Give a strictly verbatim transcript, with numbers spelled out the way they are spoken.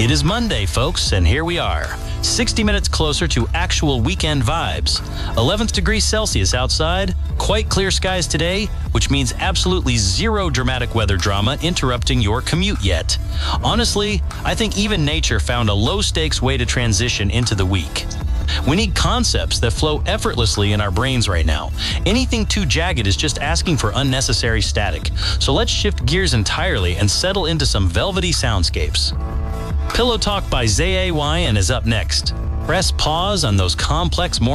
It is Monday, folks, and here we are, sixty minutes closer to actual weekend vibes. eleventh degrees Celsius outside, quite clear skies today, which means absolutely zero dramatic weather drama interrupting your commute yet. Honestly, I think even nature found a low-stakes way to transition into the week. We need concepts that flow effortlessly in our brains right now. Anything too jagged is just asking for unnecessary static. So let's shift gears entirely and settle into some velvety soundscapes. Pillow Talk by Zay is up next. Press pause on those complex morning